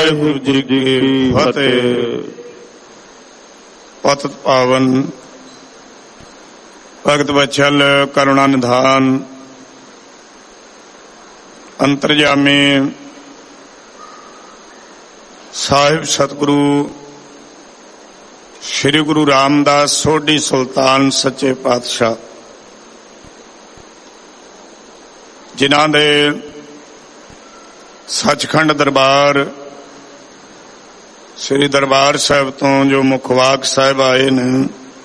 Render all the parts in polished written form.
ਵਾਹਿਗੁਰੂ ਜੀ ਕੀ ਫਤਿਹ। ਪਤਿਤ ਪਾਵਨ ਭਗਤ ਵਛਲ ਕਰੁਣਾ ਨਿਧਾਨ ਅੰਤਰਜਾਮੀ ਸਾਹਿਬ ਸਤਿਗੁਰੂ ਸ੍ਰੀ ਗੁਰੂ ਰਾਮਦਾਸ ਸੋਢੀ ਸੁਲਤਾਨ ਸੱਚੇ ਪਾਤਸ਼ਾਹ, ਜਿਨ੍ਹਾਂ ਦੇ ਸੱਚਖੰਡ ਦਰਬਾਰ ਸ੍ਰੀ ਦਰਬਾਰ ਸਾਹਿਬ ਤੋਂ ਜੋ ਮੁਖਵਾਕ ਸਾਹਿਬ ਆਏ ਨੇ,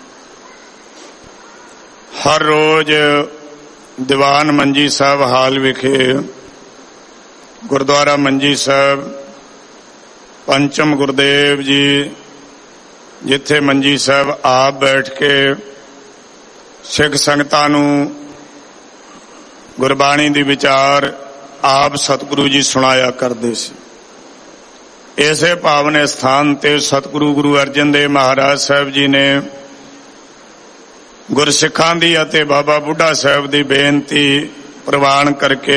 ਹਰ ਰੋਜ਼ ਦੀਵਾਨ ਮੰਜੀ ਸਾਹਿਬ ਹਾਲ ਵਿਖੇ ਗੁਰਦੁਆਰਾ ਮੰਜੀ ਸਾਹਿਬ ਪੰਚਮ ਗੁਰਦੇਵ ਜੀ, ਜਿੱਥੇ ਮੰਜੀ ਸਾਹਿਬ ਆਪ ਬੈਠ ਕੇ ਸਿੱਖ ਸੰਗਤਾਂ ਨੂੰ ਗੁਰਬਾਣੀ ਦੀ ਵਿਚਾਰ ਆਪ ਸਤਿਗੁਰੂ ਜੀ ਸੁਣਾਇਆ ਕਰਦੇ ਸੀ। ਇਸੇ ਪਾਵਨ ਸਥਾਨ ਤੇ ਸਤਿਗੁਰੂ ਗੁਰੂ ਅਰਜਨ ਦੇਵ ਮਹਾਰਾਜ ਸਾਹਿਬ ਜੀ ਨੇ ਗੁਰਸਿੱਖਾਂ ਦੀ ਅਤੇ ਬਾਬਾ ਬੁੱਢਾ ਸਾਹਿਬ ਦੀ ਬੇਨਤੀ ਪ੍ਰਵਾਨ ਕਰਕੇ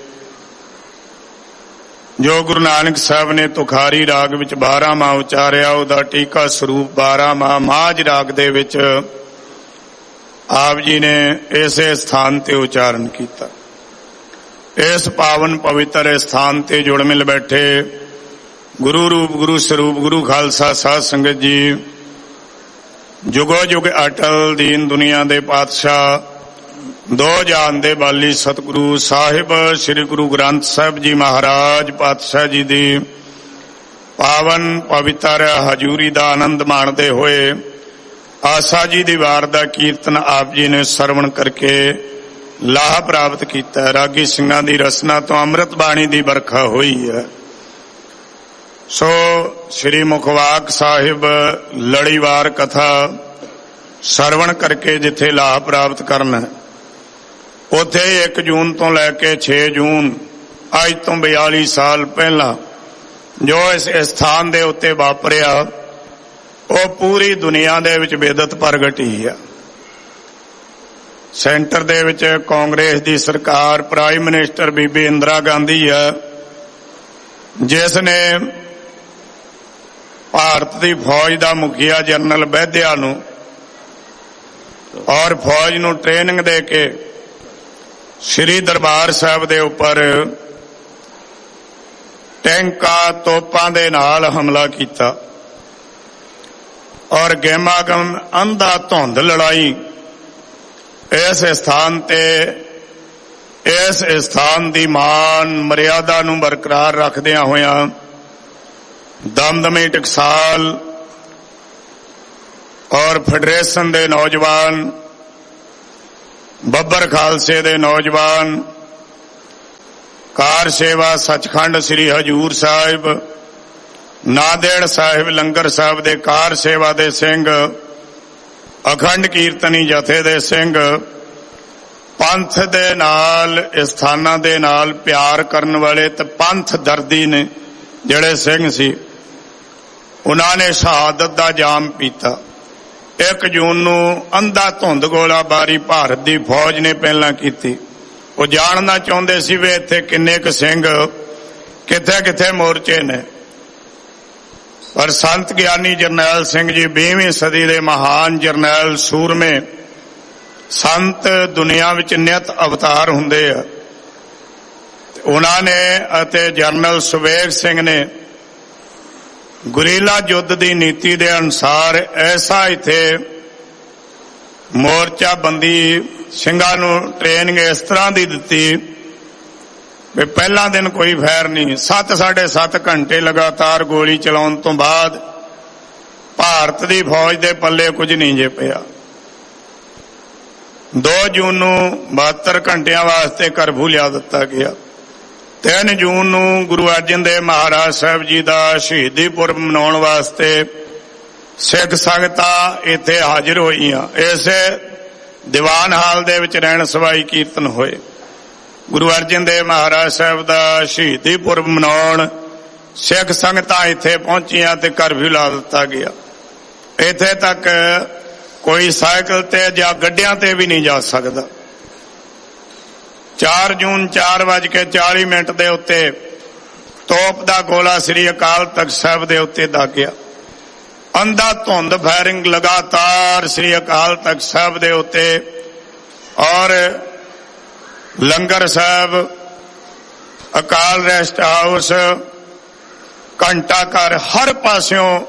ਜੋ ਗੁਰੂ ਨਾਨਕ ਸਾਹਿਬ ਨੇ ਤੁਖਾਰੀ ਰਾਗ ਵਿੱਚ 12 ਮਾਹ ਉਚਾਰਿਆ, ਉਹਦਾ ਟੀਕਾ ਸਰੂਪ 12 ਮਾਹ ਮਾਝ ਰਾਗ ਦੇ ਵਿੱਚ ਆਪ ਜੀ ਨੇ ਇਸੇ ਸਥਾਨ ਤੇ ਉਚਾਰਨ ਕੀਤਾ। ਇਸ ਪਾਵਨ ਪਵਿੱਤਰ ਸਥਾਨ ਤੇ ਜੁੜ ਮਿਲ ਬੈਠੇ ਗੁਰੂ ਰੂਪ ਗੁਰੂ ਸਰੂਪ ਗੁਰੂ ਖਾਲਸਾ ਸਾਧ ਸੰਗਤ ਜੀ, ਜੁਗੋ ਜੁਗ ਅਟਲ ਦੀਨ ਦੁਨੀਆ ਦੇ ਪਾਤਸ਼ਾਹ, ਦੋ ਜਹਾਨ ਦੇ ਬਾਲੀ ਸਤਿਗੁਰੂ ਸਾਹਿਬ ਸ੍ਰੀ ਗੁਰੂ ਗ੍ਰੰਥ ਸਾਹਿਬ ਜੀ ਮਹਾਰਾਜ ਪਾਤਸ਼ਾਹ ਜੀ ਦੀ ਪਾਵਨ ਪਵਿੱਤਰ ਹਜ਼ੂਰੀ ਦਾ ਆਨੰਦ ਮਾਣਦੇ ਹੋਏ ਆਸਾ ਜੀ ਦੀ ਵਾਰ ਦਾ ਕੀਰਤਨ ਆਪ ਜੀ ਨੇ ਸਰਵਣ ਕਰਕੇ ਲਾਭ ਪ੍ਰਾਪਤ ਕੀਤਾ। ਰਾਗੀ ਸਿੰਘਾਂ ਦੀ ਰਸਨਾ ਤੋਂ ਅੰਮ੍ਰਿਤ ਬਾਣੀ ਦੀ ਵਰਖਾ ਹੋਈ ਹੈ। ਸੋ ਸ੍ਰੀ ਮੁਖਵਾਕ ਸਾਹਿਬ ਲੜੀਵਾਰ ਕਥਾ ਸਰਵਣ ਕਰਕੇ ਜਿੱਥੇ ਲਾਭ ਪ੍ਰਾਪਤ ਕਰਨਾ, ਉੱਥੇ 1 ਜੂਨ ਤੋਂ ਲੈ ਕੇ 6 ਜੂਨ ਅੱਜ ਤੋਂ 42 ਸਾਲ ਪਹਿਲਾਂ ਜੋ ਇਸ ਸਥਾਨ ਦੇ ਉੱਤੇ ਵਾਪਰਿਆ, ਉਹ ਪੂਰੀ ਦੁਨੀਆ ਦੇ ਵਿੱਚ ਬੇਦਤ ਪ੍ਰਗਟੀ ਹੈ। ਸੈਂਟਰ ਦੇ ਵਿੱਚ ਕਾਂਗਰਸ ਦੀ ਸਰਕਾਰ, ਪ੍ਰਾਈਮ ਮਿਨਿਸਟਰ ਬੀਬੀ ਇੰਦਰਾ ਗਾਂਧੀ ਹੈ, ਜਿਸ ਨੇ ਭਾਰਤ ਦੀ ਫੌਜ ਦਾ ਮੁਖੀਆ ਜਨਰਲ ਵੈਦਿਆ ਨੂੰ ਔਰ ਫੌਜ ਨੂੰ ਟ੍ਰੇਨਿੰਗ ਦੇ ਕੇ ਸ੍ਰੀ ਦਰਬਾਰ ਸਾਹਿਬ ਦੇ ਉੱਪਰ ਟੈਂਕਾਂ ਤੋਪਾਂ ਦੇ ਨਾਲ ਹਮਲਾ ਕੀਤਾ ਔਰ ਗਹਿਮਾਗਮ ਅੰਧਾ ਧੁੰਦ ਲੜਾਈ ਇਸ ਸਥਾਨ ਤੇ ਇਸ ਸਥਾਨ ਦੀ ਮਾਨ ਮਰਿਆਦਾ ਨੂੰ ਬਰਕਰਾਰ ਰੱਖਦਿਆਂ ਹੋਇਆਂ ਦਮਦਮੀ ਟਕਸਾਲ ਔਰ ਫੈਡਰੇਸ਼ਨ ਦੇ ਨੌਜਵਾਨ, ਬੱਬਰ ਖਾਲਸੇ ਦੇ ਨੌਜਵਾਨ, ਕਾਰ ਸੇਵਾ ਸੱਚਖੰਡ ਸ੍ਰੀ ਹਜ਼ੂਰ ਸਾਹਿਬ, ਨਾਂਦੇੜ ਸਾਹਿਬ ਲੰਗਰ ਸਾਹਿਬ ਦੇ ਕਾਰ ਸੇਵਾ ਦੇ ਸਿੰਘ, ਅਖੰਡ ਕੀਰਤਨੀ ਜਥੇ ਦੇ ਸਿੰਘ, ਪੰਥ ਦੇ ਨਾਲ ਸਥਾਨਾਂ ਦੇ ਨਾਲ ਪਿਆਰ ਕਰਨ ਵਾਲੇ ਤੇ ਪੰਥ ਦਰਦੀ ਨੇ ਜਿਹੜੇ ਸਿੰਘ ਸੀ, ਉਹਨਾਂ ਨੇ ਸ਼ਹਾਦਤ ਦਾ ਜਾਮ ਪੀਤਾ। 1 ਜੂਨ ਨੂੰ ਅੰਧਾ ਧੁੰਦ ਗੋਲਾਬਾਰੀ ਭਾਰਤ ਦੀ ਫੌਜ ਨੇ ਪਹਿਲਾਂ ਕੀਤੀ। ਉਹ ਜਾਣਨਾ ਚਾਹੁੰਦੇ ਸੀ ਵੀ ਇੱਥੇ ਕਿੰਨੇ ਕੁ ਸਿੰਘ ਕਿੱਥੇ ਕਿੱਥੇ ਮੋਰਚੇ ਨੇ, ਪਰ ਸੰਤ ਗਿਆਨੀ ਜਰਨੈਲ ਸਿੰਘ ਜੀ 20ਵੀਂ ਸਦੀ ਦੇ ਮਹਾਨ ਜਰਨੈਲ ਸੂਰਮੇ ਸੰਤ ਦੁਨੀਆ ਵਿੱਚ ਨਿਤ ਅਵਤਾਰ ਹੁੰਦੇ ਆ, ਉਹਨਾਂ ਨੇ ਅਤੇ ਜਰਨਲ ਸੁਵੇਗ ਸਿੰਘ ਨੇ ਗੁਰੀਲਾ ਯੁੱਧ ਦੀ ਨੀਤੀ ਦੇ ਅਨੁਸਾਰ ਐਸਾ ਇੱਥੇ ਮੋਰਚਾ ਬੰਦੀ ਸਿੰਘਾਂ ਨੂੰ ਟ੍ਰੇਨਿੰਗ ਇਸ ਤਰ੍ਹਾਂ ਦੀ ਦਿੱਤੀ ਵੀ ਪਹਿਲਾ ਦਿਨ ਕੋਈ ਫੈਰ ਨਹੀਂ, 7-7.5 ਘੰਟੇ ਲਗਾਤਾਰ ਗੋਲੀ ਚਲਾਉਣ ਤੋਂ ਬਾਅਦ ਭਾਰਤ ਦੀ ਫੌਜ ਦੇ ਪੱਲੇ ਕੁਝ ਨਹੀਂ ਜੇ ਪਿਆ। 2 ਜੂਨ ਨੂੰ 72 ਘੰਟਿਆਂ ਵਾਸਤੇ ਕਰਫਿਊ ਲਿਆ ਦਿੱਤਾ ਗਿਆ। 3 ਜੂਨ ਨੂੰ ਗੁਰੂ ਅਰਜਨ ਦੇਵ ਮਹਾਰਾਜ ਸਾਹਿਬ ਜੀ ਦਾ ਸ਼ਹੀਦੀ ਪੁਰਬ ਮਨਾਉਣ ਵਾਸਤੇ ਸਿੱਖ ਸੰਗਤਾਂ ਇੱਥੇ ਹਾਜ਼ਰ ਹੋਈਆਂ। ਇਸੇ ਦੀਵਾਨ ਹਾਲ ਦੇ ਵਿੱਚ ਰਹਿਣ ਸਵਾਈ ਕੀਰਤਨ ਹੋਏ। ਗੁਰੂ ਅਰਜਨ ਦੇਵ ਮਹਾਰਾਜ ਸਾਹਿਬ ਦਾ ਸ਼ਹੀਦੀ ਪੁਰਬ ਮਨਾਉਣ ਸਿੱਖ ਸੰਗਤਾਂ ਇੱਥੇ ਪਹੁੰਚੀਆਂ ਤੇ ਕਰਫਿਊ ਲਾ ਦਿੱਤਾ ਗਿਆ। ਇੱਥੇ ਤੱਕ ਕੋਈ ਸਾਈਕਲ ਤੇ ਜਾਂ ਗੱਡੀਆਂ ਤੇ ਵੀ ਨਹੀਂ ਜਾ ਸਕਦਾ। 4 ਜੂਨ 4:40 ਦੇ ਉੱਤੇ ਤੋਪ ਦਾ ਗੋਲਾ ਸ੍ਰੀ ਅਕਾਲ ਤਖਤ ਸਾਹਿਬ ਦੇ ਉੱਤੇ ਦਾਗਿਆ। ਅੰਧਾ ਧੁੰਦ ਫਾਇਰਿੰਗ ਲਗਾਤਾਰ ਸ੍ਰੀ ਅਕਾਲ ਤਖਤ ਸਾਹਿਬ ਦੇ ਉੱਤੇ, ਔਰ ਲੰਗਰ ਸਾਹਿਬ, ਅਕਾਲ ਰੈਸਟ ਹਾਊਸ, ਘੰਟਾ ਘਰ, ਹਰ ਪਾਸਿਓਂ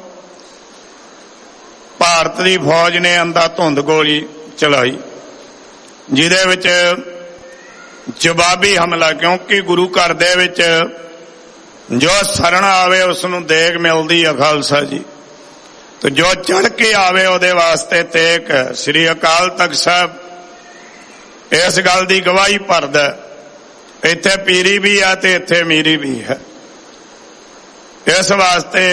ਭਾਰਤ ਦੀ ਫੌਜ ਨੇ ਅੰਧਾ ਧੁੰਦ ਗੋਲੀ ਚਲਾਈ, ਜਿਹਦੇ ਵਿੱਚ ਜਵਾਬੀ ਹਮਲਾ, ਕਿਉਂਕਿ ਗੁਰੂ ਘਰ ਦੇ ਵਿੱਚ ਜੋ ਸ਼ਰਨ ਆਵੇ ਉਸ ਨੂੰ ਦੇਗ ਮਿਲਦੀ ਆ ਖਾਲਸਾ ਜੀ, ਤੇ ਜੋ ਚੜ ਕੇ ਆਵੇ ਉਹਦੇ ਵਾਸਤੇ ਤੇਗ। ਸ੍ਰੀ ਅਕਾਲ ਤਖਤ ਸਾਹਿਬ ਇਸ ਗੱਲ ਦੀ ਗਵਾਹੀ ਭਰਦਾ, ਇੱਥੇ ਪੀਰੀ ਵੀ ਆ ਤੇ ਇੱਥੇ ਮੀਰੀ ਵੀ ਹੈ। ਇਸ ਵਾਸਤੇ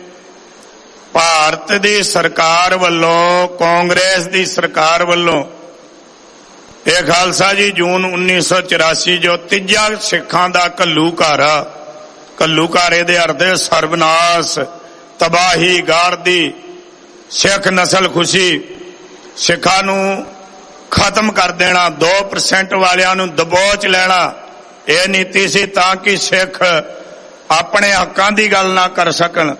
ਭਾਰਤ ਦੀ ਸਰਕਾਰ ਵੱਲੋਂ, ਕਾਂਗਰਸ ਦੀ ਸਰਕਾਰ ਵੱਲੋਂ ਇਹ ਖਾਲਸਾ ਜੀ ਜੂਨ 1984 ਜੋ ਤੀਜਾ ਸਿੱਖਾਂ ਦਾ ਘੱਲੂਘਾਰਾ, ਘੱਲੂਘਾਰੇ ਦੇ ਅਰਥ ਸਰਬਨਾਸ਼, ਤਬਾਹੀ, ਗਾਰਦੀ, ਸਿੱਖ ਨਸਲ ਖੁਸ਼ੀ, ਸਿੱਖਾਂ ਨੂੰ ਖਤਮ ਕਰ ਦੇਣਾ, 2% ਵਾਲਿਆਂ ਨੂੰ ਦਬੋਚ ਲੈਣਾ, ਇਹ ਨੀਤੀ ਸੀ ਤਾਂ ਕਿ ਸਿੱਖ ਆਪਣੇ ਹੱਕਾਂ ਦੀ ਗੱਲ ਨਾ ਕਰ ਸਕਣ।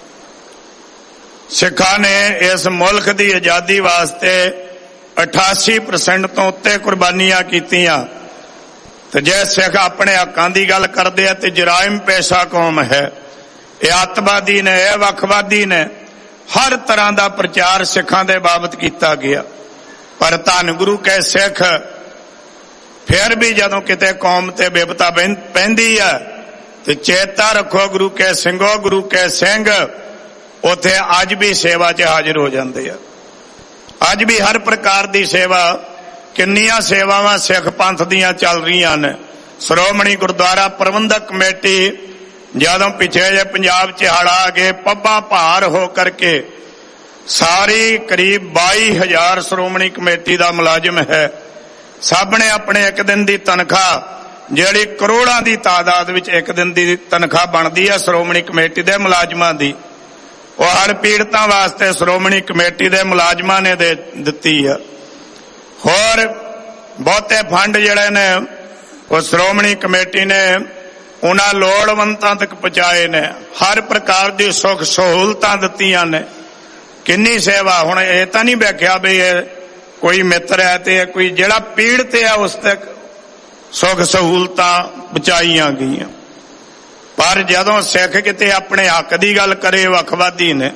ਸਿੱਖਾਂ ਨੇ ਇਸ ਮੁਲਕ ਦੀ ਆਜ਼ਾਦੀ ਵਾਸਤੇ 88% ਤੋਂ ਉੱਤੇ ਕੁਰਬਾਨੀਆਂ ਕੀਤੀਆਂ, ਤੇ ਜੇ ਸਿੱਖ ਆਪਣੇ ਹੱਕਾਂ ਦੀ ਗੱਲ ਕਰਦੇ ਆ ਤੇ ਜਰਾਇਮ ਪੇਸ਼ਾ ਕੌਮ ਹੈ, ਇਹ ਅੱਤਵਾਦੀ ਨੇ, ਇਹ ਵੱਖਵਾਦੀ ਨੇ। ਹਰ ਤਰ੍ਹਾਂ ਦਾ ਪ੍ਰਚਾਰ ਸਿੱਖਾਂ ਦੇ ਬਾਬਤ ਕੀਤਾ ਗਿਆ, ਪਰ ਧੰਨ ਗੁਰੂ ਕੈ ਸਿੱਖ ਫਿਰ ਵੀ ਜਦੋਂ ਕਿਤੇ ਕੌਮ ਤੇ ਬਿਪਤਾ ਪੈਂਦੀ ਆ ਤੇ ਚੇਤਾ ਰੱਖੋ ਗੁਰੂ ਕੈ ਸਿੰਘੋ, ਗੁਰੂ ਕੈ ਸਿੰਘ ਉੱਥੇ ਅੱਜ ਵੀ ਸੇਵਾ 'ਚ ਹਾਜ਼ਰ ਹੋ ਜਾਂਦੇ ਆ। ਅੱਜ ਵੀ ਹਰ ਪ੍ਰਕਾਰ ਦੀ ਸੇਵਾ, ਕਿੰਨੀਆਂ ਸੇਵਾਵਾਂ ਸਿੱਖ ਪੰਥ ਦੀਆਂ ਚੱਲ ਰਹੀਆਂ ਨੇ। ਸ਼੍ਰੋਮਣੀ ਗੁਰਦੁਆਰਾ ਪ੍ਰਬੰਧਕ ਕਮੇਟੀ ਜਦੋਂ ਪਿਛੇ ਜੇ ਪੰਜਾਬ 'ਚ ਹੜ੍ਹ ਆ ਗਏ, ਪੱਬਾਂ ਭਾਰ ਹੋ ਕਰਕੇ ਸਾਰੀ ਕਰੀਬ 22,000 ਸ਼੍ਰੋਮਣੀ ਕਮੇਟੀ ਦਾ ਮੁਲਾਜ਼ਮ ਹੈ। ਸਭ ਨੇ ਆਪਣੇ ਇੱਕ ਦਿਨ ਦੀ ਤਨਖਾਹ, ਜਿਹੜੀ ਕਰੋੜਾਂ ਦੀ ਤਾਦਾਦ ਵਿੱਚ ਇੱਕ ਦਿਨ ਦੀ ਤਨਖਾਹ ਬਣਦੀ ਹੈ ਸ਼੍ਰੋਮਣੀ ਕਮੇਟੀ ਦੇ ਮੁਲਾਜ਼ਮਾਂ ਦੀ, ਉਹ ਹਰ ਪੀੜਤਾਂ ਵਾਸਤੇ ਸ਼੍ਰੋਮਣੀ ਕਮੇਟੀ ਦੇ ਮੁਲਾਜ਼ਮਾਂ ਨੇ ਦਿੱਤੀ ਆ। ਹੋਰ ਬਹੁਤੇ ਫੰਡ ਜਿਹੜੇ ਨੇ ਉਹ ਸ਼੍ਰੋਮਣੀ ਕਮੇਟੀ ਨੇ ਉਹਨਾਂ ਲੋੜਵੰਦਾਂ ਤੱਕ ਪਹੁੰਚਾਏ ਨੇ, ਹਰ ਪ੍ਰਕਾਰ ਦੀ ਸੁੱਖ ਸਹੂਲਤਾਂ ਦਿੱਤੀਆਂ ਨੇ। ਕਿੰਨੀ ਸੇਵਾ! ਹੁਣ ਇਹ ਤਾਂ ਨਹੀਂ ਵੇਖਿਆ ਵੀ ਇਹ ਕੋਈ ਮਿੱਤਰ ਹੈ ਤੇ ਕੋਈ ਜਿਹੜਾ ਪੀੜਤ ਹੈ ਉਸ ਤੱਕ ਸੁੱਖ ਸਹੂਲਤਾਂ ਪਹੁੰਚਾਈਆਂ ਗਈਆਂ। ਪਰ ਜਦੋਂ ਸਿੱਖ ਕਿਤੇ ਆਪਣੇ ਹੱਕ ਦੀ ਗੱਲ ਕਰੇ, ਵੱਖਵਾਦੀ ਨੇ,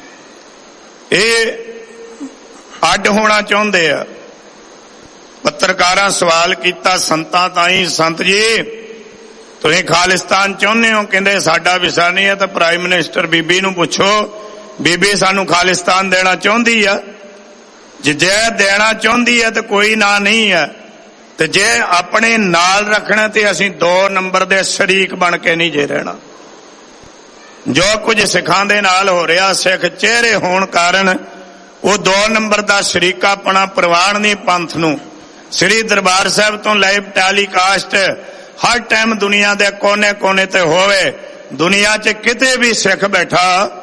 ਇਹ ਅੱਡ ਹੋਣਾ ਚਾਹੁੰਦੇ ਆ। ਪੱਤਰਕਾਰਾਂ ਸਵਾਲ ਕੀਤਾ ਸੰਤਾਂ ਤਾਈਂ, ਸੰਤ ਜੀ ਤੁਸੀਂ ਖਾਲਿਸਤਾਨ ਚਾਹੁੰਦੇ ਹੋ? ਕਹਿੰਦੇ ਸਾਡਾ ਵਿਸ਼ਾ ਨਹੀਂ ਹੈ। ਤਾਂ ਪ੍ਰਾਈਮ ਮਿਨਿਸਟਰ ਬੀਬੀ ਨੂੰ ਪੁੱਛੋ, ਬੀਬੀ ਸਾਨੂੰ ਖਾਲਿਸਤਾਨ ਦੇਣਾ ਚਾਹੁੰਦੀ ਆ? ਜੇ ਦੇਣਾ ਚਾਹੁੰਦੀ ਹੈ ਤਾਂ ਕੋਈ ਨਾ ਨਹੀਂ ਹੈ, ਤੇ ਜੇ ਆਪਣੇ ਨਾਲ ਰੱਖਣਾ ਤੇ ਅਸੀਂ 2 ਨੰਬਰ ਦੇ ਸ਼ਰੀਕ ਬਣ ਕੇ ਨਹੀਂ ਜੇ ਰਹਿਣਾ। ਜੋ ਕੁਝ ਸਿੱਖਾਂ ਦੇ ਨਾਲ ਹੋ ਰਿਹਾ, ਸਿੱਖ ਚਿਹਰੇ ਹੋਣ ਕਾਰਨ ਉਹ 2 ਨੰਬਰ ਦਾ ਸ਼ਰੀਕਾਪਣਾ ਪ੍ਰਵਾਨ ਨਹੀਂ ਪੰਥ ਨੂੰ। ਸ੍ਰੀ ਦਰਬਾਰ ਸਾਹਿਬ ਤੋਂ ਲੈ ਟੈਲੀਕਾਸਟ ਹਰ ਟਾਈਮ ਦੁਨੀਆ ਦੇ ਕੋਨੇ-ਕੋਨੇ ਤੇ ਹੋਵੇ। ਦੁਨੀਆ 'ਚ ਕਿਤੇ ਵੀ ਸਿੱਖ ਬੈਠਾ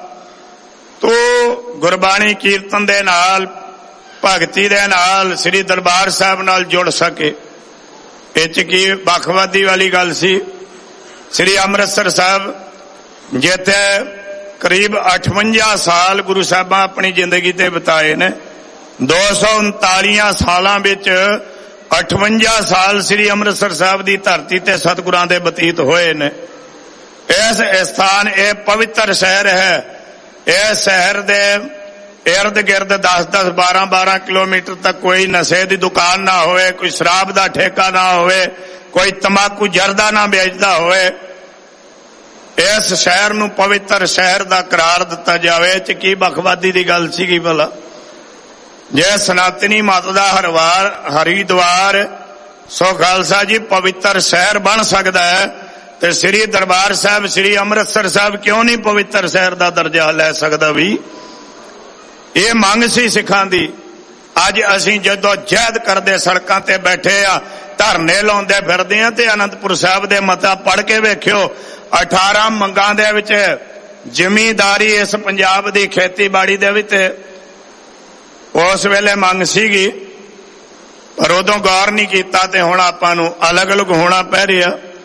ਤੋ ਗੁਰਬਾਣੀ ਕੀਰਤਨ ਦੇ ਨਾਲ, ਭਗਤੀ ਦੇ ਨਾਲ, ਸ੍ਰੀ ਦਰਬਾਰ ਸਾਹਿਬ ਨਾਲ ਜੁੜ ਸਕੇ। ਇਹ 'ਚ ਕੀ ਵੱਖਵਾਦੀ ਵਾਲੀ ਗੱਲ ਸੀ? ਸ੍ਰੀ ਅੰਮ੍ਰਿਤਸਰ ਸਾਹਿਬ ਜਿੱਥੇ ਕਰੀਬ 58 ਸਾਲ ਗੁਰੂ ਸਾਹਿਬਾਂ ਆਪਣੀ ਜ਼ਿੰਦਗੀ ਤੇ ਬਿਤਾਏ ਨੇ, 239 ਸਾਲਾਂ ਵਿੱਚ 58 ਸਾਲ ਸ੍ਰੀ ਅੰਮ੍ਰਿਤਸਰ ਸਾਹਿਬ ਦੀ ਧਰਤੀ ਤੇ ਸਤਿਗੁਰਾਂ ਦੇ ਬਤੀਤ ਹੋਏ ਨੇ। ਇਸ ਸਥਾਨ, ਇਹ ਪਵਿੱਤਰ ਸ਼ਹਿਰ ਹੈ। ਇਸ ਸ਼ਹਿਰ ਦੇ ਇਰਦ ਗਿਰਦ 10-10, 12-12 ਕਿਲੋਮੀਟਰ ਤੱਕ ਕੋਈ ਨਸ਼ੇ ਦੀ ਦੁਕਾਨ ਨਾ ਹੋਵੇ, ਕੋਈ ਸ਼ਰਾਬ ਦਾ ਠੇਕਾ ਨਾ ਹੋਵੇ, ਕੋਈ ਤੰਬਾਕੂ ਜਰਦਾ ਨਾ ਵੇਚਦਾ ਹੋਵੇ। ਇਸ ਸ਼ਹਿਰ ਨੂੰ ਪਵਿੱਤਰ ਸ਼ਹਿਰ ਦਾ ਕਰਾਰ ਦਿੱਤਾ ਜਾਵੇ। ਇਹ 'ਚ ਕੀ ਵੱਖਵਾਦੀ ਦੀ ਗੱਲ ਸੀਗੀ ਭਲਾ? ਜੇ ਸਨਾਤਨੀ ਮਤ ਦਾ ਹਰਿਦੁਆਰ ਸੋ ਖਾਲਸਾ ਜੀ ਪਵਿੱਤਰ ਸ਼ਹਿਰ ਬਣ ਸਕਦਾ ਹੈ, ਤੇ ਸ੍ਰੀ ਦਰਬਾਰ ਸਾਹਿਬ, ਸ੍ਰੀ ਅੰਮ੍ਰਿਤਸਰ ਸਾਹਿਬ ਕਿਉਂ ਨਹੀਂ ਪਵਿੱਤਰ ਸ਼ਹਿਰ ਦਾ ਦਰਜਾ ਲੈ ਸਕਦਾ ਵੀ? ਇਹ ਮੰਗ ਸੀ ਸਿੱਖਾਂ ਦੀ। ਅੱਜ ਅਸੀਂ ਜਦੋਂ ਜਹਿਦ ਕਰਦੇ ਸੜਕਾਂ ਤੇ ਬੈਠੇ ਆ, ਧਰਨੇ ਲਾਉਂਦੇ ਫਿਰਦੇ ਆ, ਤੇ ਅਨੰਦਪੁਰ ਸਾਹਿਬ ਦੇ ਮਤਾ ਪੜ੍ਹ ਕੇ ਵੇਖਿਓ। 18 ਮੰਗਾਂ ਦੇ ਵਿੱਚ ਜ਼ਿਮੀਂਦਾਰੀ ਇਸ ਪੰਜਾਬ ਦੀ ਖੇਤੀਬਾੜੀ ਦੇ ਵਿੱਚ ਉਸ ਵੇਲੇ ਮੰਗ ਸੀਗੀ, ਪਰ ਉਦੋਂ ਗੌਰ ਨਹੀਂ ਕੀਤਾ ਤੇ ਹੁਣ ਆਪਾਂ ਨੂੰ ਅਲੱਗ-ਅਲੱਗ ਹੋਣਾ ਪੈ ਰਿਹਾ।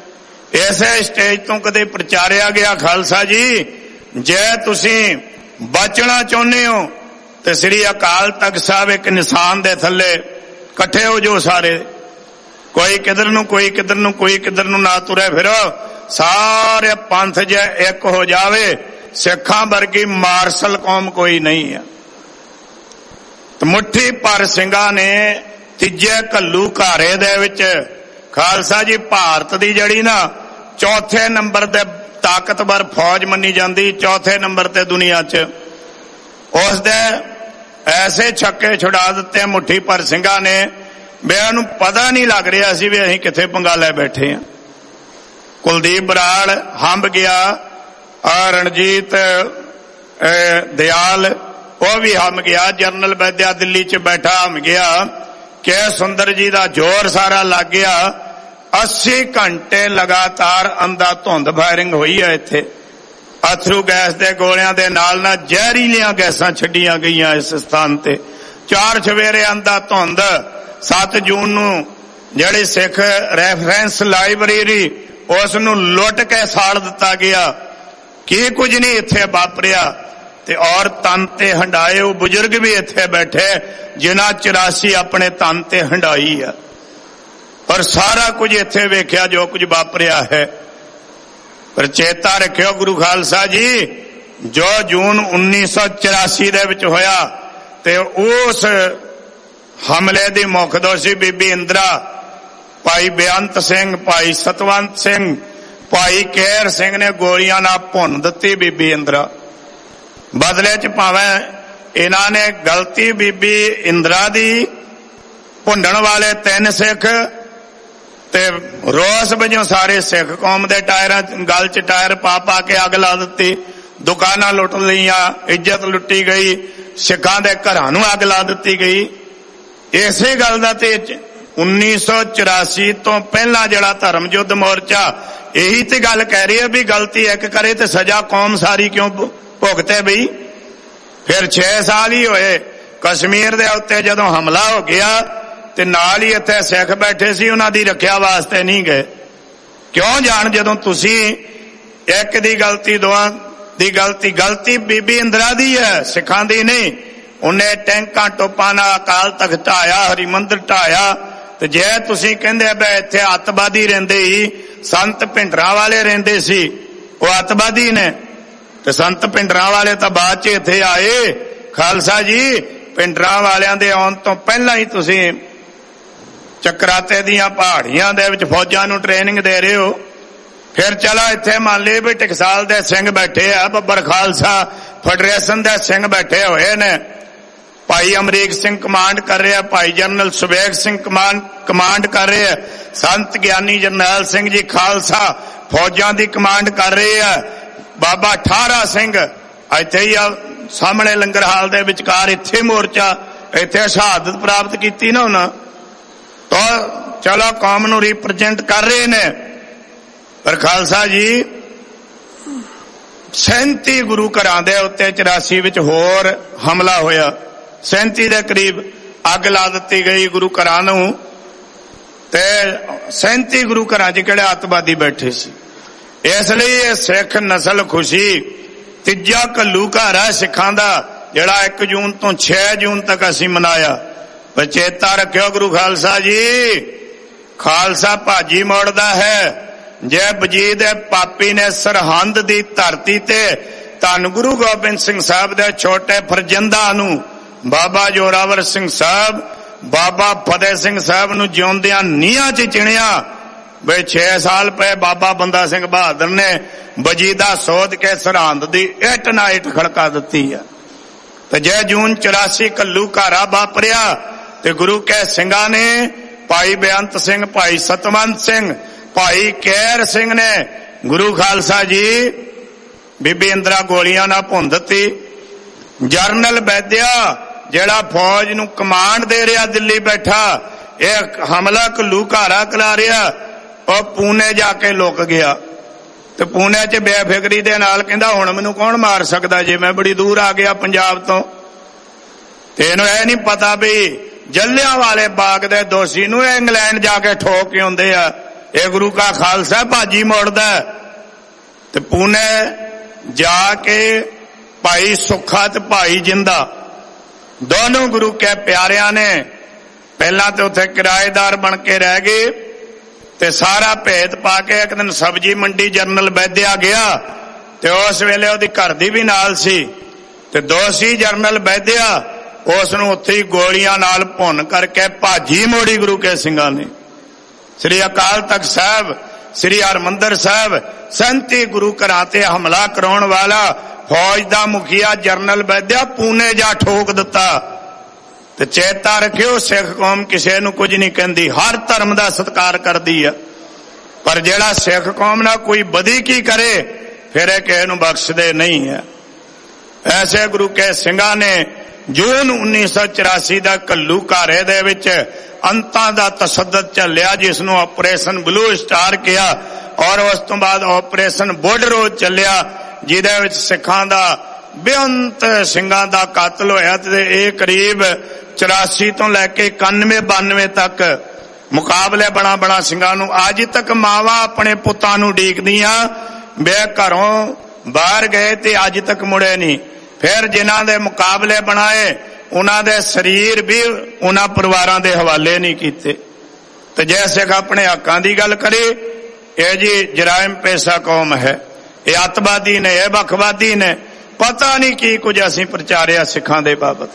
ਇਸੇ ਸਟੇਜ ਤੋਂ ਕਦੇ ਪ੍ਰਚਾਰਿਆ ਗਿਆ ਖਾਲਸਾ ਜੀ, ਜੇ ਤੁਸੀਂ ਬਚਣਾ ਚਾਹੁੰਦੇ ਹੋ ਤੇ ਸ੍ਰੀ ਅਕਾਲ ਤਖਤ ਸਾਹਿਬ ਇੱਕ ਨਿਸ਼ਾਨ ਦੇ ਥੱਲੇ ਇਕੱਠੇ ਹੋ ਜੋ ਸਾਰੇ, ਕੋਈ ਕਿਧਰ ਨੂੰ ਕੋਈ ਕਿਧਰ ਨੂੰ ਕੋਈ ਕਿਧਰ ਨੂੰ ਨਾ ਤੁਰੇ ਫਿਰੋ, ਸਾਰੇ ਪੰਥ ਜੇ ਇੱਕ ਹੋ ਜਾਵੇ, ਸਿੱਖਾਂ ਵਰਗੀ ਮਾਰਸ਼ਲ ਕੌਮ ਕੋਈ ਨਹੀਂ ਹੈ। ਤੇ ਮੁੱਠੀ ਭਰ ਸਿੰਘਾਂ ਨੇ ਤੀਜੇ ਘੱਲੂਘਾਰੇ ਦੇ ਵਿੱਚ ਖਾਲਸਾ ਜੀ ਭਾਰਤ ਦੀ ਜਿਹੜੀ ਨਾ ਚੌਥੇ ਨੰਬਰ ਤੇ ਤਾਕਤਵਰ ਫੌਜ ਮੰਨੀ ਜਾਂਦੀ, ਚੌਥੇ ਨੰਬਰ ਤੇ ਦੁਨੀਆ 'ਚ, ਉਸ ਦੇ ਐਸੇ ਛੱਕੇ ਛੁਡਾ ਦਿੱਤੇ ਮੁੱਠੀ ਭਰ ਸਿੰਘਾਂ ਨੇ ਵੀ ਉਹਨੂੰ ਪਤਾ ਨਹੀਂ ਲੱਗ ਰਿਹਾ ਸੀ ਵੀ ਅਸੀਂ ਕਿੱਥੇ ਪੰਗਾ ਲੈ ਬੈਠੇ ਹਾਂ। ਕੁਲਦੀਪ ਬਰਾੜ ਹੰਬ ਗਿਆ, ਔਰ ਰਣਜੀਤ ਦਿਆਲ ਉਹ ਵੀ ਹੰਮ ਗਿਆ, ਜਨਰਲ ਵੈਦਿਆ ਦਿੱਲੀ 'ਚ ਬੈਠਾ ਹੰਮ ਗਿਆ, ਕੇ ਸੁੰਦਰ ਜੀ ਦਾ ਜ਼ੋਰ ਸਾਰਾ ਲੱਗ ਗਿਆ। 80 ਘੰਟੇ ਲਗਾਤਾਰ ਅੰਧਾ ਧੁੰਦ ਫਾਇਰਿੰਗ ਹੋਈ ਹੈ ਇੱਥੇ, ਅਥਰੂ ਗੈਸ ਦੇ ਗੋਲਿਆਂ ਦੇ ਨਾਲ ਨਾਲ ਜ਼ਹਿਰੀਲੀਆਂ ਗੈਸਾਂ ਛੱਡੀਆਂ ਗਈਆਂ ਇਸ ਸਥਾਨ ਤੇ। 4 ਸਵੇਰੇ ਅੰਧਾ ਧੁੰਦ, 7 ਜੂਨ ਨੂੰ ਜਿਹੜੀ ਸਿੱਖ ਰੈਫਰੈਂਸ ਲਾਇਬ੍ਰੇਰੀ ਉਸ ਨੂੰ ਲੁੱਟ ਕੇ ਸਾੜ ਦਿੱਤਾ ਗਿਆ। ਕੀ ਕੁਝ ਨਹੀਂ ਇੱਥੇ ਵਾਪਰਿਆ। ਤੇ ਔਰ ਤਨ ਤੇ ਹੰਡਾਏ ਉਹ ਬਜ਼ੁਰਗ ਵੀ ਇੱਥੇ ਬੈਠੇ ਜਿਨ੍ਹਾਂ 84 ਆਪਣੇ ਤਨ ਤੇ ਹੰਡਾਈ ਆ, ਔਰ ਸਾਰਾ ਕੁਝ ਇੱਥੇ ਵੇਖਿਆ ਜੋ ਕੁਝ ਵਾਪਰਿਆ ਹੈ। ਪਰ ਚੇਤਾ ਰੱਖਿਓ ਗੁਰੂ ਖਾਲਸਾ ਜੀ, ਜੋ ਜੂਨ 1984 ਦੇ ਵਿੱਚ ਹੋਇਆ ਤੇ ਉਸ ਹਮਲੇ ਦੀ ਮੁਖਦੋਸ਼ੀ ਬੀਬੀ ਇੰਦਰਾ, ਭਾਈ ਬੇਅੰਤ ਸਿੰਘ, ਭਾਈ ਸਤਵੰਤ ਸਿੰਘ, ਭਾਈ ਕੇਰ ਸਿੰਘ ਨੇ ਗੋਲੀਆਂ ਨਾਲ ਭੁੰਨ ਦਿੱਤੀ ਬੀਬੀ ਇੰਦਰਾ। ਬਦਲੇ 'ਚ ਭਾਵੇਂ ਇਹਨਾਂ ਨੇ ਗਲਤੀ ਬੀਬੀ ਇੰਦਰਾ ਦੀ, ਭੁੰਡਣ ਵਾਲੇ 3 ਸਿੱਖ ਤੇ ਰੋਸ ਵਜੋਂ ਸਾਰੇ ਸਿੱਖ ਕੌਮ ਦੇ ਟਾਇਰਾਂ ਗਲ 'ਚ ਟਾਇਰ ਪਾ ਪਾ ਕੇ ਅੱਗ ਲਾ ਦਿੱਤੀ, ਦੁਕਾਨਾਂ ਲੁੱਟ ਲਈਆਂ, ਇੱਜ਼ਤ ਲੁੱਟੀ ਗਈ, ਸਿੱਖਾਂ ਦੇ ਘਰਾਂ ਨੂੰ ਅੱਗ ਲਾ ਦਿੱਤੀ ਗਈ। ਇਸੇ ਗੱਲ ਦਾ ਤੇ 1984 ਤੋਂ ਪਹਿਲਾਂ ਜਿਹੜਾ ਧਰਮ ਯੁੱਧ ਮੋਰਚਾ ਇਹੀ ਤੇ ਗੱਲ ਕਹਿ ਰਹੀ ਹੈ ਵੀ ਗਲਤੀ ਇੱਕ ਕਰੇ ਤੇ ਸਜ਼ਾ ਕੌਮ ਸਾਰੀ ਕਿਉਂ ਭੁਗਤੇ ਬਈ। ਫਿਰ 6 ਸਾਲ ਹੀ ਹੋਏ ਕਸ਼ਮੀਰ ਦੇ ਉੱਤੇ ਜਦੋਂ ਹਮਲਾ ਹੋ ਗਿਆ ਤੇ ਨਾਲ ਹੀ ਇੱਥੇ ਸਿੱਖ ਬੈਠੇ ਸੀ, ਉਹਨਾਂ ਦੀ ਰੱਖਿਆ ਵਾਸਤੇ ਨਹੀਂ ਗਏ। ਕਿਉਂ ਜਾਣ ਜਦੋਂ ਤੁਸੀਂ ਇੱਕ ਦੀ ਗਲਤੀ, ਦੋਵਾਂ ਦੀ ਗਲਤੀ ਬੀਬੀ ਇੰਦਰਾ ਦੀ ਹੈ, ਸਿੱਖਾਂ ਦੀ ਨਹੀਂ। ਉਹਨੇ ਟੈਂਕਾਂ ਟੋਪਾਂ ਨਾਲ ਅਕਾਲ ਤਖਤ ਢਾਇਆ, ਹਰਿਮੰਦਰ ਢਾਇਆ। ਤੇ ਜੇ ਤੁਸੀਂ ਕਹਿੰਦੇ ਬਈ ਇੱਥੇ ਅੱਤਵਾਦੀ ਰਹਿੰਦੇ ਹੀ, ਸੰਤ ਭਿੰਡਰਾਂ ਵਾਲੇ ਰਹਿੰਦੇ ਸੀ, ਉਹ ਅੱਤਵਾਦੀ ਨੇ, ਤੇ ਸੰਤ ਭਿੰਡਰਾਂ ਵਾਲੇ ਤਾਂ ਬਾਅਦ 'ਚ ਇੱਥੇ ਆਏ। ਖਾਲਸਾ ਜੀ, ਭਿੰਡਰਾਂ ਵਾਲਿਆਂ ਦੇ ਆਉਣ ਤੋਂ ਪਹਿਲਾਂ ਹੀ ਤੁਸੀਂ ਚੱਕਰਾਤੇ ਦੀਆਂ ਪਹਾੜੀਆਂ ਦੇ ਵਿੱਚ ਫੌਜਾਂ ਨੂੰ ਟ੍ਰੇਨਿੰਗ ਦੇ ਰਹੇ ਹੋ। ਫਿਰ ਚਲੋ ਇੱਥੇ ਮੰਨ ਲਈ ਵੀ ਟਕਸਾਲ ਦੇ ਸਿੰਘ ਬੈਠੇ ਆ, ਬੱਬਰ ਖਾਲਸਾ ਫੈਡਰੇਸ਼ਨ ਦੇ ਸਿੰਘ ਬੈਠੇ ਹੋਏ ਨੇ, ਭਾਈ ਅਮਰੀਕ ਸਿੰਘ ਕਮਾਂਡ ਕਰ ਰਿਹਾ, ਭਾਈ ਜਨਰਲ ਸੁਬੇਗ ਸਿੰਘ ਕਮਾਂਡ ਕਰ ਰਿਹਾ, ਸੰਤ ਗਿਆਨੀ ਜਰਨੈਲ ਸਿੰਘ ਜੀ ਖਾਲਸਾ ਫੌਜਾਂ ਦੀ ਕਮਾਂਡ ਕਰ ਰਹੇ ਆ, ਬਾਬਾ ਠਾਰਾ ਸਿੰਘ ਇੱਥੇ ਹੀ ਆ ਸਾਹਮਣੇ ਲੰਗਰ ਹਾਲ ਦੇ ਵਿਚਕਾਰ, ਇੱਥੇ ਮੋਰਚਾ, ਇੱਥੇ ਸ਼ਹਾਦਤ ਪ੍ਰਾਪਤ ਕੀਤੀ ਨਾ ਉਹਨਾਂ, ਤਾਂ ਚਲੋ ਕੌਮ ਨੂੰ ਰਿਪਰੈਜ਼ੈਂਟ ਕਰ ਰਹੇ ਨੇ। ਪਰ ਖਾਲਸਾ ਜੀ 37 ਗੁਰੂ ਘਰਾਂ ਦੇ ਉੱਤੇ 84 ਵਿੱਚ ਹੋਰ ਹਮਲਾ ਹੋਇਆ, 37 ਦੇ ਕਰੀਬ ਅੱਗ ਲਾ ਦਿੱਤੀ ਗਈ ਗੁਰੂ ਘਰਾਂ ਨੂੰ। ਤੇ 37 ਗੁਰੂ ਘਰਾਂ 'ਚ ਕਿਹੜੇ ਅੱਤਵਾਦੀ ਬੈਠੇ ਸੀ। ਇਸ ਲਈ ਇਹ ਸਿੱਖ ਨਸਲ ਖੁਸ਼ੀ ਤੀਜਾ ਘੱਲੂਘਾਰਾ ਸਿੱਖਾਂ ਦਾ ਜਿਹੜਾ 1 ਜੂਨ ਤੋਂ 6 ਜੂਨ ਤੱਕ ਅਸੀਂ ਮਨਾਇਆ। ਪਰ ਚੇਤਾ ਰੱਖਿਓ ਗੁਰੂ ਖਾਲਸਾ ਜੀ, ਖਾਲਸਾ ਭਾਜੀ ਮੋੜਦਾ ਹੈ। ਜੇ ਵਜੀਦ ਦੇ ਪਾਪੀ ਨੇ ਸਰਹੰਦ ਦੀ ਧਰਤੀ ਤੇ ਧੰਨ ਗੁਰੂ ਗੋਬਿੰਦ ਸਿੰਘ ਸਾਹਿਬ ਦੇ ਛੋਟੇ ਫਰਜ਼ੰਦਾਂ ਨੂੰ, ਬਾਬਾ ਜੋਰਾਵਰ ਸਿੰਘ ਸਾਹਿਬ, ਬਾਬਾ ਫਤਿਹ ਸਿੰਘ ਸਾਹਿਬ ਨੂੰ ਜਿਉਂਦਿਆਂ ਨੀਹਾਂ 'ਚ ਚਿਣਿਆ, ਬਈ 6 ਸਾਲ ਪਏ ਬਾਬਾ ਬੰਦਾ ਸਿੰਘ ਬਹਾਦਰ ਨੇ ਵਜੀਦਾ ਸੋਧ ਕੇ ਸਰਹੰਦ ਦੀ ਇੱਟ ਨਾ ਇੱਟ ਖੜਕਾ ਦਿੱਤੀ ਆ। ਤੇ ਜੇ ਜੂਨ 84 ਘੱਲੂਘਾਰਾ ਵਾਪਰਿਆ ਤੇ ਗੁਰੂ ਕੇ ਸਿੰਘਾਂ ਨੇ, ਭਾਈ ਬੇਅੰਤ ਸਿੰਘ, ਭਾਈ ਸਤਵੰਤ ਸਿੰਘ, ਭਾਈ ਕੇਰ ਸਿੰਘ ਨੇ ਗੁਰੂ ਖਾਲਸਾ ਜੀ ਬੀਬੀ ਇੰਦਰਾ ਗੋਲੀਆਂ ਨਾਲ ਭੁੰਨ ਦਿੱਤੀ। ਜਰਨਲ ਵੈਦਿਆ ਜਿਹੜਾ ਫੌਜ ਨੂੰ ਕਮਾਂਡ ਦੇ ਰਿਹਾ ਦਿੱਲੀ ਬੈਠਾ, ਇਹ ਹਮਲਾ ਘੱਲੂਘਾਰਾ ਕਰਾ ਰਿਹਾ, ਉਹ ਪੂਨੇ ਜਾ ਕੇ ਲੁਕ ਗਿਆ। ਤੇ ਪੂਨੇ 'ਚ ਬੇਫਿਕਰੀ ਦੇ ਨਾਲ ਕਹਿੰਦਾ ਹੁਣ ਮੈਨੂੰ ਕੌਣ ਮਾਰ ਸਕਦਾ ਜੇ ਮੈਂ ਬੜੀ ਦੂਰ ਆ ਗਿਆ ਪੰਜਾਬ ਤੋਂ। ਤੇ ਇਹਨੂੰ ਇਹ ਨਹੀਂ ਪਤਾ ਵੀ ਜਲਿਆਂਵਾਲੇ ਬਾਗ ਦੇ ਦੋਸ਼ੀ ਨੂੰ ਇੰਗਲੈਂਡ ਜਾ ਕੇ ਠੋਕ ਕੇ ਆਉਂਦੇ ਆ, ये गुरु का खालसा भाजी मोड़दा। ते पुणे जाके भाई सुखा ते भाई जिंदा दोनों गुरु के प्यारियां ने पहला तो उत्थे किराएदार बन के रह गए ते सारा भेद पा के एक दिन सब्जी मंडी जनरल वैद्या गया ते उस वेले ओदी घर दी भी नाल सी ते दोषी जनरल वैद्या उसनूं उत्थे ही गोलियां नाल भुन करके भाजी मोड़ी गुरु के सिंघां ने। श्री अकाल तख्त साहब श्री हरमंदर साहब 37 गुरु घरां ते हमला कराउण वाला फौज दा मुखिया जनरल वैद्या पूने जा ठोक दिता। ते चेता रखियो सिख कौम किसी नूं कुछ नहीं कहती, हर धर्म का सत्कार करती है, पर जेड़ा सिख कौम ना कोई बदी की करे फिर किसी नूं बख्शदे नहीं है। ऐसे गुरु के सिंघां ने जून 1984 का घल्लू घारे दे विच अंतां दा तसद्दद चलिया जिसनूं ऑपरेशन ब्लू स्टार किया और उस तो बाद ऑपरेशन बुढ़ रोज चलिया जिहदे विच सिखां दा बेअंत सिंघां दा कातल होया ते ये करीब 84 तो लैके 91-92 तक मुकाबले बना बना सिंघां नूं अज तक मावां अपने पुत्तां नूं उडीकदियां बे घरों बाहर गए ते अज तक मुड़े नहीं। फिर जिन्हां दे मुकाबले बनाए उन्हां दे शरीर भी उन्हां परिवारां दे हवाले नहीं कीते। ते जे सिख अपने हक्कां दी गल करे ये जी जराइम पेशा कौम है, ये अतवादी ने, ये बखवादी ने, पता नहीं की कुछ असीं प्रचारिया सिखां दे बाबत।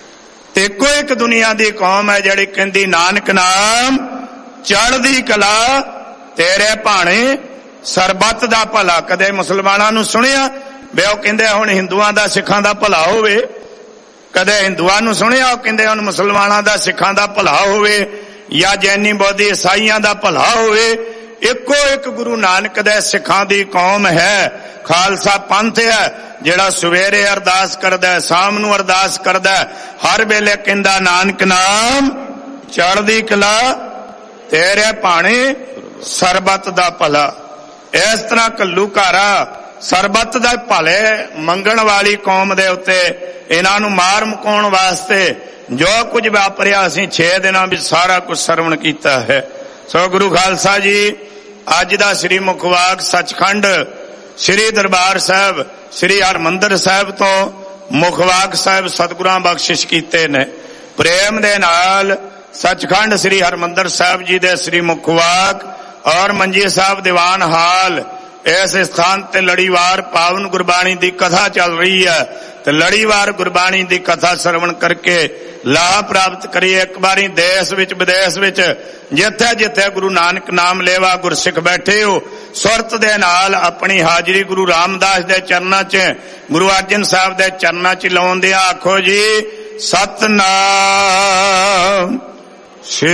इको एक दुनिया दी कौम है जिहड़ी कहंदी नानक नाम चढ़दी कला तेरे भाणे सरबत दा भला। कदे मुसलमानां नूं सुनिया बे ओह कहंदे हुण हिंदुआं दा सिखां दा भला होवे, कदे हिंदुआं नूं सुनिया ओह कहंदे हुण मुसलमानां दा सिखां दा भला होवे या जैनी बौद्धी ईसाईयां दा भला होवे। इको एक गुरु नानक दे सिखां दी कौम है, खालसा पंथ है जिहड़ा सवेरे अरदास करदा है, शाम नूं अरदास करदा है, हर वेले कहंदा नानक नाम चढ़दी कला तेरे भाणे सरबत दा भला। इस तरह घल्लू घारा सरबत दा भले मंगण वाली कौम दे उत्ते इन्हां नूं मार मुकाउण वास्ते जो कुछ वापरिया असीं 6 दिनां विच सारा कुछ सरवण कीता है। सो गुरु खालसा जी अज दा श्री मुखवाक सचखंड श्री दरबार साहब श्री हरमंदर साहब तो मुखवाक साहब सतगुरां बख्शिश कीते ने। प्रेम दे नाल सचखंड श्री हरमंदर साहब जी दे श्री मुखवाक और मंजी साहब दीवान हाल इस स्थान ते लड़ीवार पावन गुरबाणी दी कथा चल रही है। ते लड़ीवार गुरबाणी दी कथा श्रवण करके लाभ प्राप्त करिए। एक बारी देश विच विदेश विच जिथे जिथे गुरु नानक नाम लेवा गुरसिख बैठे हो सुरत दे नाल अपनी हाजरी गुरु रामदास दे चरना च गुरु अर्जन साहब दे चरना च लाउंदे आखो जी सतनाम।